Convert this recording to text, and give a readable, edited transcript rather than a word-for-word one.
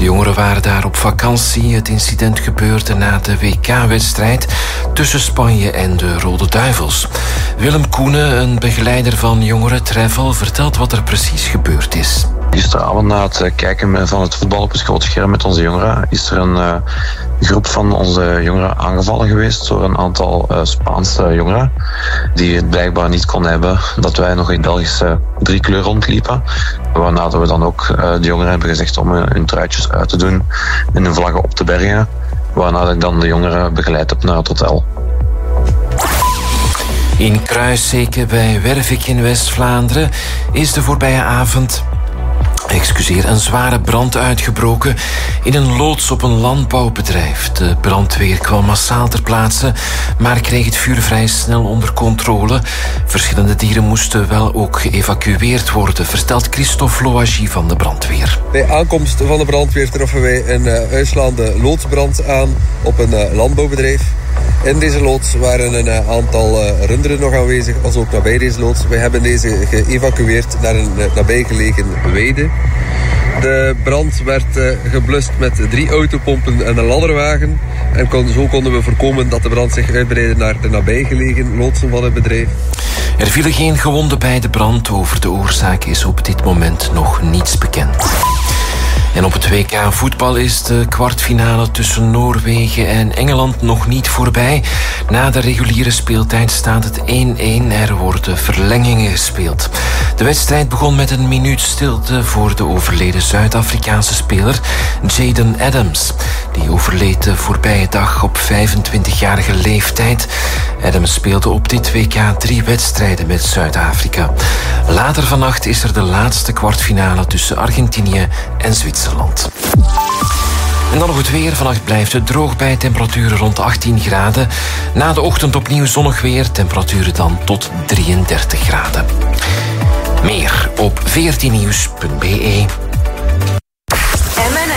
De jongeren waren daar op vakantie. Het incident gebeurde na de WK-wedstrijd tussen Spanje en de Rode Duivels. Willem Koenen, een begeleider van Jongeren Travel, vertelt wat er precies gebeurd is. Gisteravond na het kijken van het voetbal op het grote scherm met onze jongeren is er een groep van onze jongeren aangevallen geweest door een aantal Spaanse jongeren die het blijkbaar niet kon hebben dat wij nog in Belgische driekleur rondliepen. Waarna we dan ook de jongeren hebben gezegd om hun truitjes uit te doen en hun vlaggen op te bergen. Waarna ik dan de jongeren begeleid heb naar het hotel. In Kruisseke bij Wervik in West-Vlaanderen is de voorbije avond een zware brand uitgebroken in een loods op een landbouwbedrijf. De brandweer kwam massaal ter plaatse, maar kreeg het vuur vrij snel onder controle. Verschillende dieren moesten wel ook geëvacueerd worden, vertelt Christophe Loagie van de brandweer. Bij aankomst van de brandweer troffen wij een uitslaande loodsbrand aan op een landbouwbedrijf. In deze loods waren een aantal runderen nog aanwezig, als ook nabij deze loods. Wij hebben deze geëvacueerd naar een nabijgelegen weide. De brand werd geblust met 3 autopompen en een ladderwagen. En zo konden we voorkomen dat de brand zich uitbreidde naar de nabijgelegen loodsen van het bedrijf. Er vielen geen gewonden bij de brand. Over de oorzaak is op dit moment nog niets bekend. En op het WK voetbal is de kwartfinale tussen Noorwegen en Engeland nog niet voorbij. Na de reguliere speeltijd staat het 1-1. Er worden verlengingen gespeeld. De wedstrijd begon met een minuut stilte voor de overleden Zuid-Afrikaanse speler Jaden Adams. Die overleed de voorbije dag op 25-jarige leeftijd. Adams speelde op dit WK 3 wedstrijden met Zuid-Afrika. Later vannacht is er de laatste kwartfinale tussen Argentinië en Zwitserland. En dan nog het weer. Vannacht blijft het droog bij temperaturen rond 18 graden. Na de ochtend opnieuw zonnig weer. Temperaturen dan tot 33 graden. Meer op 14nieuws.be.